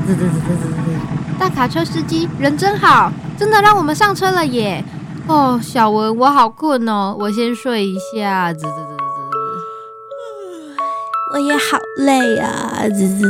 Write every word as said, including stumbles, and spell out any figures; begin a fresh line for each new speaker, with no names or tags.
滋滋滋滋滋滋。大卡车司机人真好，真的让我们上车了耶！哦，小文，我好困哦，我先睡一下。滋滋滋滋滋。
我也好累啊，滋滋。